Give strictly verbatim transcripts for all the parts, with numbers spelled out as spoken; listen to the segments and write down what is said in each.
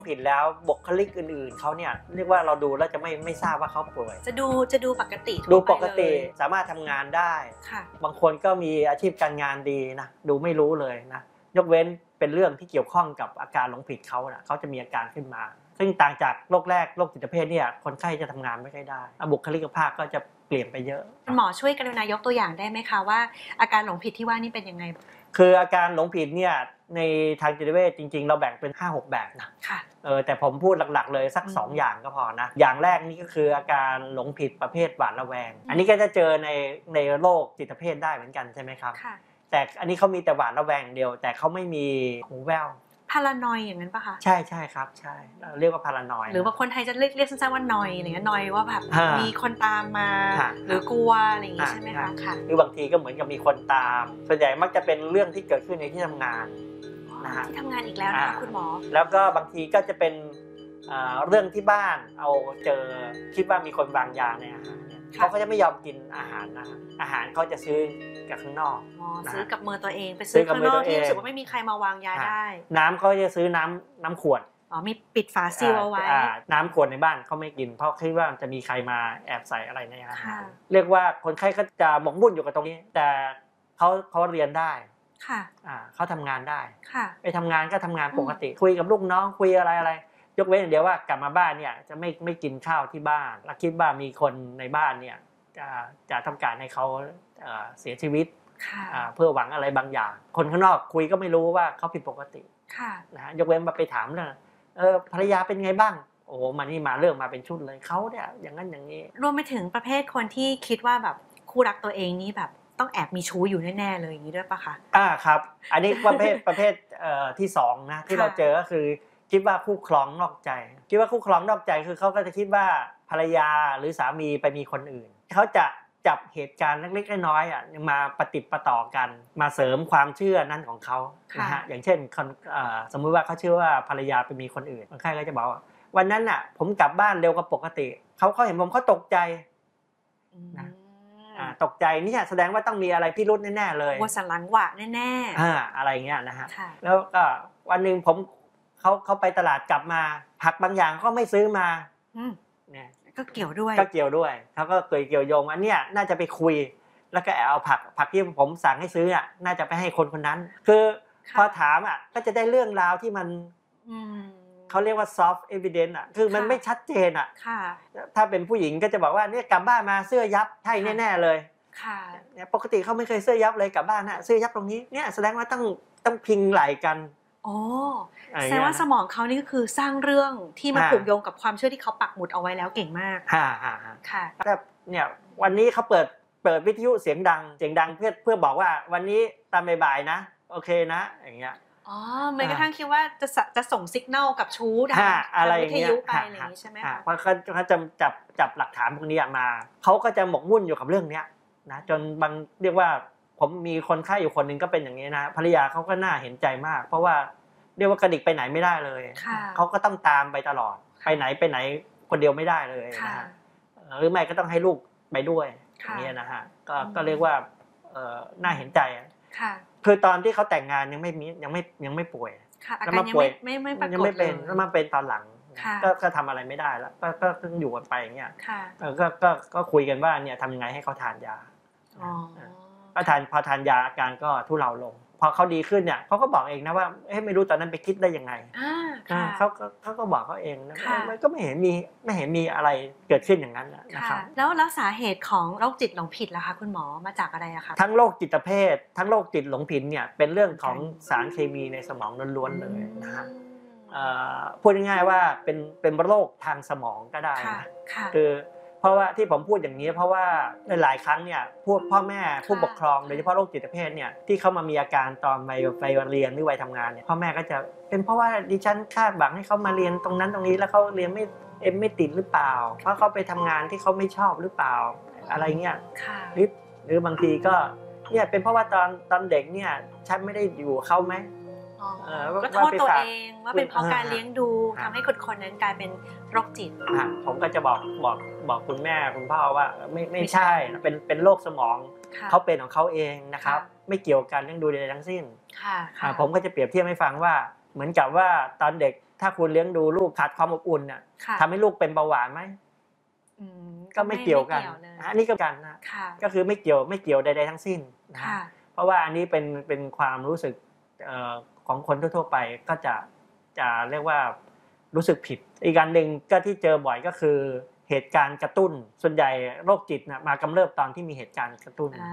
ผิดแล้วบุคลิกอื่นๆเขาเนี่ยเรียกว่าเราดูแล้วจะไม่ไม่ทราบว่าเขาป่วยจะดูจะดูปกติดูปกติสามารถทำงานได้บางคนก็มีอาชีพการงานดีนะดูไม่รู้เลยนะยกเว้นเป็นเรื่องที่เกี่ยวข้องกับอาการหลงผิดเขานะเขาจะมีอาการขึ้นมาซึ่งต่างจากโรคแรกโรคจิตเภทเนี่ยคนไข้จะทำงานไม่ค่อยได้บุคลิกภาพก็จะเปลี่ยนไปเยอะคุณหมอช่วยกรุณายกตัวอย่างได้ไหมคะว่าอาการหลงผิดที่ว่านี่เป็นยังไงคืออาการหลงผิดเนี่ยในทางจิตเวชจริงๆเราแบ่งเป็น ห้าหก แบบนะค่ะเออแต่ผมพูดหลักๆเลยสักสองอย่างก็พอนะอย่างแรกนี่ก็คืออาการหลงผิดประเภทหวาดระแวงอันนี้ก็จะเจอในในโรคจิตเภทได้เหมือนกันใช่ไหมครับค่ะแต่อันนี้เขามีแต่หวาดระแวงเดียวแต่เขาไม่มีหูแว่วพารานอยอย่างนั้นปะคะใช่ใช่ครับใช่เรียกว่าพารานอยหรือว่าคนไทยจะเรียกเรียกสั้นๆว่านอยอะไรเงี้ยนอยว่าแบบมีคนตามมาหรือกลัวอะไรอย่างงี้ใช่ไหมคะค่ะหรือบางทีก็เหมือนกับมีคนตามส่วนใหญ่มักจะเป็นเรื่องที่เกิดขึ้นในที่ทำงานนะฮะที่ทำงานอีกแล้วนะคะคุณหมอแล้วก็บางทีก็จะเป็นเรื่องที่บ้านเอาเจอคิดว่ามีคนวางยาในอาหารเขาก็จะไม่ยอมกินอาหารนะอาหารเขาจะซื้อกับข้างนอกซื้อกับมือตัวเองไปซื้อข้างนอกที่รู้สึกว่าไม่มีใครมาวางยาได้น้ำเขาจะซื้อน้ำน้ำขวดอ๋อมีปิดฝาซีลเอาไว้น้ำขวดในบ้านเขาไม่กินเพราะคิดว่าจะมีใครมาแอบใส่อะไรในอาหารเรียกว่าคนไข้ก็จะหมกมุ่นอยู่กับตรงนี้แต่เขาเขาเรียนได้ค่ะเขาทำงานได้ค่ะไปทำงานก็ทำงานปกติคุยกับลูกน้องคุยอะไรอะไรยกเว้นอย่างเดียวว่ากลับมาบ้านเนี่ยจะไม่ไม่กินข้าวที่บ้านแล้วคิดว่ามีคนในบ้านเนี่ยจะจะทำการให้เขาเสียชีวิตเพื่อหวังอะไรบางอย่างคนข้างนอกคุยก็ไม่รู้ว่าเขาผิดปกตินะฮะยกเว้นมาไปถามเรื่องเออภรรยาเป็นไงบ้างโอ้มันนี่มาเรื่องมาเป็นชุดเลยเขาเนี่ยอย่างนั้นอย่างนี้รวมไปถึงประเภทคนที่คิดว่าแบบคู่รักตัวเองนี่แบบต้องแอบมีชู้อยู่แน่ๆเลยอย่างนี้ด้วยปะคะอ่าครับอันนี้ประเภทประเภทเอ่อที่สองนะที่เราเจอก็คือคิดว่าคู่ครองนอกใจคิดว่าคู่ครองนอกใจคือเขาก็จะคิดว่าภรรยาหรือสามีไปมีคนอื่นเขาจะจับเหตุการณ์เล็กๆน้อยๆอ่ะมาประติดประต่อกันมาเสริมความเชื่อนั้นของเขานะฮะอย่างเช่นสมมุติว่าเขาเชื่อว่าภรรยาไปมีคนอื่นคนไข้ก็จะบอกว่าวันนั้นน่ะผมกลับบ้านเร็วกว่าปกติเขาเขาเห็นผมเขาตกใจนะตกใจนี่แสดงว่าต้องมีอะไรพิรุธแน่ๆเลยว่าสันหลังหวะแน่ๆอ่าอะไรเงี้ยนะฮะแล้วก็วันนึงผมเขาเขาไปตลาดกลับมาผักบางอย่างเขาไม่ซื้อมาเนี่ยก็เกี่ยวด้วยก็เกี่ยวด้วยเขาก็เคยเกี่ยวโยงอันเนี้ยน่าจะไปคุยแล้วก็แอบเอาผักผักที่ผมสั่งให้ซื้ออ่ะน่าจะไปให้คนคนนั้นคือพอถามอ่ะก็จะได้เรื่องราวที่มันเขาเรียกว่า soft evidence อ่ะคือมันไม่ชัดเจนอ่ะถ้าเป็นผู้หญิงก็จะบอกว่าเนี่ยกลับบ้านมาเสื้อยับใช่แน่ๆเลยเนี่ยปกติเขาไม่เคยเสื้อยับเลยกลับบ้านน่ะเสื้อยับตรงนี้เนี่ยแสดงว่าต้องต้องพิงไหล่กันอ๋อแสดงว่าสมองเขานี่ก็คือสร้างเรื่องที่มาผูกโยงกับความเชื่อที่เขาปักหมุดเอาไว้แล้วเก่งมากค่ะค่ะแต่เนี่ยวันนี้เขาเปิดเปิดวิทยุเสียงดังเสียงดังเพื่อเพื่อบอกว่าวันนี้ตอนบ่ายๆนะโอเคนะอย่างเงี้ยอ๋อแม้กระทั่งคิดว่าจะจะส่งสัญญาณกับชู้ทางวิทยุไปอะไรอย่างนี้ใช่ไหมคะเพราะเขาเขาจะจับจับหลักฐานพวกนี้มาเขาก็จะหมกมุ่นอยู่กับเรื่องเนี้ยนะจนบางเรียกว่าผมมีคนไข้อยู่คนนึงก็เป็นอย่างนี้นะภรรยาเขาก็น่าเห็นใจมากเพราะว่าเรียกว่ากระดิกไปไหนไม่ได้เลยเขาก็ต้องตามไปตลอดไปไหนไปไหนคนเดียวไม่ได้เลยนะฮะหรือไม่ก็ต้องให้ลูกไปด้วยอย่างเงี้ยนะฮะก็ก็เรียกว่าน่าเห็นใจคือตอนที่เขาแต่งงานยังไม่มียังไม่ยังไม่ป่วยแล้วมาป่วยไม่ไม่ปรากฏยังไม่เป็นแล้วมาเป็นตอนหลังก็ก็ทำอะไรไม่ได้แล้วก็ก็ต้องอยู่กันไปอย่างเงี้ยก็ก็ก็คุยกันว่าเนี่ยทำยังไงให้เขาทานยาก็ทานพอทานยาอาการก็ทุเลาลงพอเขาดีขึ้นเนี่ยเขาก็บอกเองนะว่าเอ๊ะไม่รู้ตอนนั้นไปคิดได้ยังไงเขาเขาก็บอกเขาเองนะมันก็ไม่เห็นมีไม่เห็นมีอะไรเกิดขึ้นอย่างนั้นนะครับแล้วแล้วสาเหตุของโรคจิตหลงผิดล่ะคะคุณหมอมาจากอะไรอะคะทั้งโรคจิตเภททั้งโรคจิตหลงผิดเนี่ยเป็นเรื่องของสารเคมีในสมองล้วนๆเลยนะฮะพูดง่ายๆว่าเป็นเป็นโรคทางสมองก็ได้นะคือเพราะว่าที่ผมพูดอย่างนี้เพราะว่าหลายครั้งเนี่ยพวกพ่อแม่ผู้ปกครองโดยเฉพาะโรคจิตเภทเนี่ยที่เขามามีอาการตอนวัยวัยเรียนหรือวัยทำงานเนี่ยพ่อแม่ก็จะเป็นเพราะว่าดิฉันคาดหวังให้เขามาเรียนตรงนั้นตรงนี้แล้วเขาเรียนไม่เอ็มไม่ติดหรือเปล่าเพราะเขาไปทำงานที่เขาไม่ชอบหรือเปล่าอะไรเงี้ยหรือหรือบางทีก็เนี่ยเป็นเพราะว่าตอนตอนเด็กเนี่ยฉันไม่ได้อยู่เขาไหมก็โทษตัวเองว่าเป็นเพราะการเลี้ยงดูทำให้คนคนนั้นกลายเป็นโรคจิตผมก็จะบอกบอกบอกคุณแม่คุณพ่อว่าไม่ไม่ใช่เป็นเป็นโรคสมองเขาเป็นของเขาเองนะครับไม่เกี่ยวกันเรื่องดูใดทั้งสิ้นผมก็จะเปรียบเทียบให้ฟังว่าเหมือนกับว่าตอนเด็กถ้าคุณเลี้ยงดูลูกขาดความอบอุ่นน่ะทำให้ลูกเป็นเบาหวานไหมก็ไม่เกี่ยวกันอันนี้ก็กันนะก็คือไม่เกี่ยวไม่เกี่ยวใดๆทั้งสิ้นนะเพราะว่าอันนี้เป็นเป็นความรู้สึกของคนทั่วๆไปก็จะจะเรียกว่ารู้สึกผิดอีกการหนึ่งก็ที่เจอบ่อยก็คือเหตุการณ์กระตุ้นส่วนใหญ่โรคจิตนะมากำเริบตอนที่มีเหตุการณ์กระตุ้น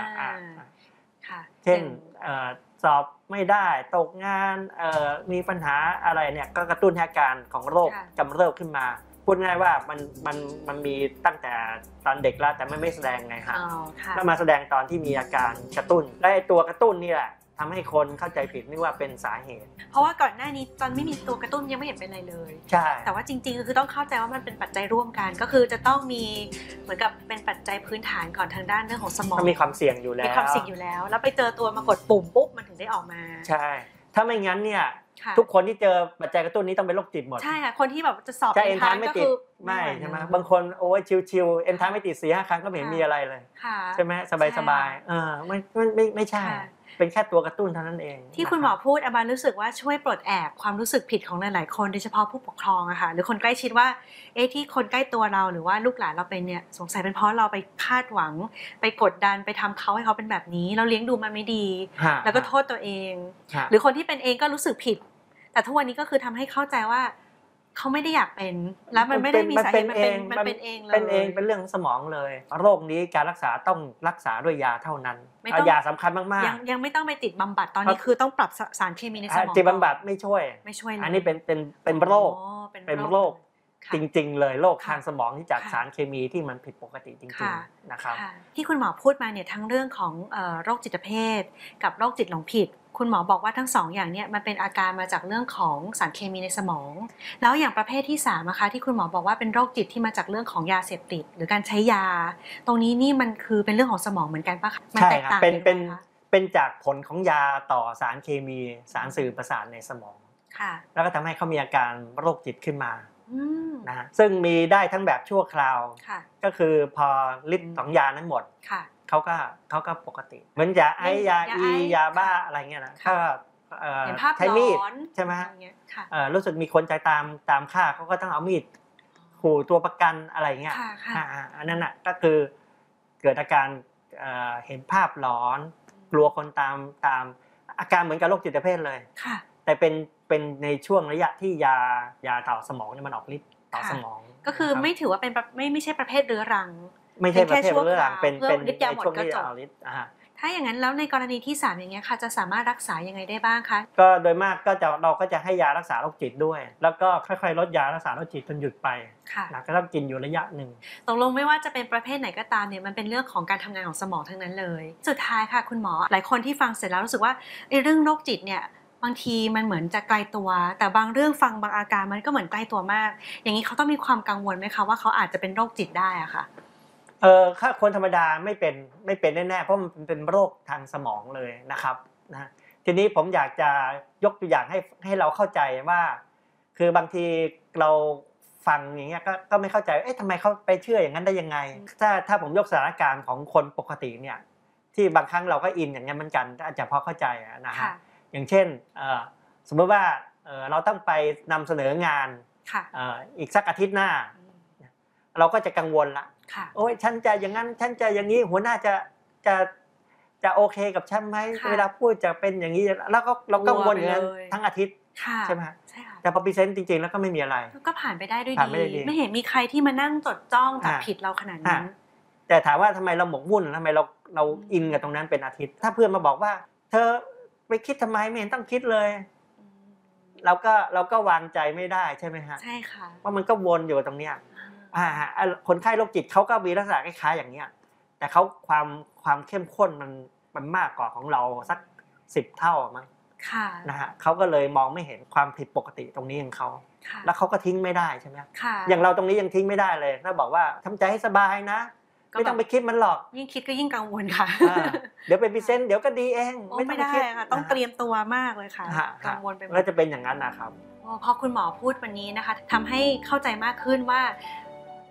เช่นสอบไม่ได้ตกงานมีปัญหาอะไรเนี่ยก็กระตุ้นอาการของโรคกำเริบขึ้นมาพูดง่ายว่ามันมันมันมีตั้งแต่ตอนเด็กแล้วแต่ไม่ไม่แสดงไงฮะแล้วมาแสดงตอนที่มีอาการกระตุ้นและตัวกระตุ้นนี่แหละทำให้คนเข้าใจผิดนึกว่าเป็นสาเหตุเพราะว่าก่อนหน้านี้ตอนไม่มีตัวกระตุ้นยังไม่เห็นเป็นอะไรเลยใช่แต่ว่าจริงๆคือต้องเข้าใจว่ามันเป็นปัจจัยร่วมกันก็คือจะต้องมีเหมือนกับเป็นปัจจัยพื้นฐานก่อนทางด้านเรื่องของสมองมีความเสี่ยงอยู่แล้วมีความเสี่ยงอยู่แล้วแล้วไปเจอตัวมากดปุ่มปุ๊บมันถึงได้ออกมาใช่ถ้าไม่งั้นเนี่ยทุกคนที่เจอปัจจัยกระตุ้นนี้ต้องเป็นโรคจิตหมดใช่ค่ะคนที่แบบจะสอบเอ็นทานก็คือไม่ใช่ไหมบางคนโอ้ยชิวๆเอ็นทานไม่ติดสี่ห้าครั้งก็ไม่เห็นมีอะไรเลยใช่ไหมสบายๆเออไม่ไม่ไม่ใช่เป็นแค่ตัวกระตุ้นเท่านั้นเองที่คุณหมอพูดอาบานรู้สึกว่าช่วยปลดแอกความรู้สึกผิดของหลายๆคนโดยเฉพาะผู้ปกครองอะค่ะหรือคนใกล้ชิดว่าเอ๊ะที่คนใกล้ตัวเราหรือว่าลูกหลานเราเป็นเนี่ยสงสัยเป็นเพราะเราไปคาดหวังไปกดดันไปทำเขาให้เขาเป็นแบบนี้เราเลี้ยงดูมันไม่ดีแล้วก็โทษตัวเองหรือคนที่เป็นเองก็รู้สึกผิดแต่ทุกวันนี้ก็คือทำให้เข้าใจว่าเขาไม่ได้อยากเป็นแล้วมันไม่ได้มีสาเหตุมันเป็นมันเป็นเองเลยเป็นเองเป็นเรื่องสมองเลยโรคนี้การรักษาต้องรักษาด้วยยาเท่านั้นยาสำคัญมากๆยังยังไม่ต้องไปติดบำบัดตอนนี้คือต้องปรับสารเคมีในสมองติดบำบัดไม่ช่วยไม่ช่วยเลยอันนี้เป็นเป็นเป็นโรคเป็นโรคจริงๆเลยโรคทางสมองที่จากสารเคมีที่มันผิดปกติจริงๆนะครับที่คุณหมอพูดมาเนี่ยทั้งเรื่องของโรคจิตเภทกับโรคจิตหลงผิดคุณหมอบอกว่าทั้งสองอย่างเนี่ยมันเป็นอาการมาจากเรื่องของสารเคมีในสมองแล้วอย่างประเภทที่สามนะคะที่คุณหมอบอกว่าเป็นโรคจิตที่มาจากเรื่องของยาเสพติดหรือการใช้ยาตรงนี้นี่มันคือเป็นเรื่องของสมองเหมือนกันปะคะใช่ครับเป็นเป็นเป็นจากผลของยาต่อสารเคมีสารสื่อประสาทในสมองแล้วก็ทำให้เขามีอาการโรคจิตขึ้นมานะฮะซึ่งมีได้ทั้งแบบชั่วคราวก็คือพอฤทธิ์ของยานั้นหมดเขาก็เขาก็ปกติเหมือนยาไอยาอียาบ้าอะไรเงี้ยนะก็ใช้มีดใช่ไหมรู้สึกมีคนใจตามตามฆ่าเขาก็ต้องเอามีดขู่ตัวประกันอะไรเงี้ยอันนั้นน่ะก็คือเกิดอาการเห็นภาพหลอนกลัวคนตามตามอาการเหมือนกับโรคจิตเภทเลยแต่เป็นเป็นในช่วงระยะที่ยายาต่อสมองเนี่ยมันออกฤทธิ์ต่อสมองก็คือไม่ถือว่าเป็นไม่ไม่ใช่ประเภทเรื้อรังไม่ใช่ประเภทเรื้อรังเป็นเป็นในช่วงที่เอาฤทธิ์ถ้าอย่างนั้นแล้วในกรณีที่สามอย่างเงี้ยค่ะจะสามารถรักษายังไงได้บ้างคะก็โดยมากก็จะเราก็จะให้ยารักษาโรคจิตด้วยแล้วก็ค่อยๆลดยารักษาโรคจิตจนหยุดไปนะก็ต้องกินอยู่ระยะหนึ่งตกลงไม่ว่าจะเป็นประเภทไหนก็ตามเนี่ยมันเป็นเรื่องของการทำงานของสมองทั้งนั้นเลยสุดท้ายค่ะคุณหมอหลายคนที่ฟังเสร็จแล้วรู้สึกว่าไอ้เรื่องโรคจิตเนี่ยบางทีมันเหมือนจะไกลตัวแต่บางเรื่องฟังบางอาการมันก็เหมือนใกล้ตัวมากอย่างนี้เขาต้องมีความกังวลไหมคะว่าเขาอาจจะเป็นโรคจิตได้อะค่ะเออถ้าคนธรรมดาไม่เป็นไม่เป็นแน่ๆเพราะมันเป็นโรคทางสมองเลยนะครับนะทีนี้ผมอยากจะยกตัวอย่างให้ให้เราเข้าใจว่าคือบางทีเราฟังอย่างเงี้ยก็ก็ไม่เข้าใจเอ๊ะทำไมเขาไปเชื่ออย่างนั้นได้ยังไงถ้าถ้าผมยกสถานการณ์ของคนปกติเนี่ยที่บางครั้งเราก็อินอย่างนั้นเหมือนกันอาจจะพอเข้าใจนะฮะอย่างเช่นสมมติว่าเราต้องไปนำเสนองานอีกสักอาทิตย์หน้าเราก็จะกังวลละโอ้ยฉันจะอย่างนั้นฉันจะอย่างนี้หัวหน้าจะจะจะโอเคกับฉันไหมเวลาพูดจะเป็นอย่างนี้แล้วก็เรากังวลอย่างนั้นทั้งอาทิตย์ใช่ไหมแต่พอพรีเซนต์จริงๆแล้วก็ไม่มีอะไรก็ผ่านไปได้ด้วยดีไม่เห็นมีใครที่มานั่งจดจ้องจับผิดเราขนาดนั้นแต่ถามว่าทำไมเราหมกมุ่นทำไมเราเราอินกับตรงนั้นเป็นอาทิตย์ถ้าเพื่อนมาบอกว่าเธอไปคิดทำไมไม่เห็นต้องคิดเลยเราก็เราก็วางใจไม่ได้ใช่ไหมฮะใช่ค่ะว่ามันก็วนอยู่ตรงเนี้ยอ่าคนไข้โรคจิตเขาก็มีลักษณะคล้ายๆอย่างเนี้ยแต่เขาความความเข้มข้นมันมันมากกว่าของเราสักสิบเท่ามั้งค่ะนะฮะเขาก็เลยมองไม่เห็นความผิดปกติตรงนี้ของเขาแล้วเขาก็ทิ้งไม่ได้ใช่ไหมอย่างเราตรงนี้ยังทิ้งไม่ได้เลยถ้าบอกว่าทำใจให้สบายนะไม่ต้องไปคิดมันหรอกยิ่งคิดก็ยิ่งกังวลค่ะเดี๋ยวเป็นพรีเซนต์เดี๋ยวก็ดีเองไม่ได้ค่ะต้องเตรียมตัวมากเลยค่ะกังวลไปหมดแล้วจะเป็นอย่างนั้นนะครับพอคุณหมอพูดวันนี้นะคะทำให้เข้าใจมากขึ้นว่า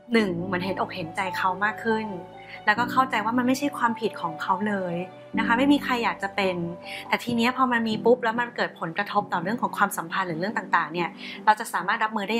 หนึ่งเหมือนเห็นอกเห็นใจเขามากขึ้นแล้วก็เข้าใจว่ามันไม่ใช่ความผิดของเขาเลยนะคะไม่มีใครอยากจะเป็นแต่ทีนี้พอมันมีปุ๊บแล้วมันเกิดผลกระทบต่อเรื่องของความสัมพันธ์หรือเรื่องต่างๆเนี่ยเราจะสามารถรับมือได้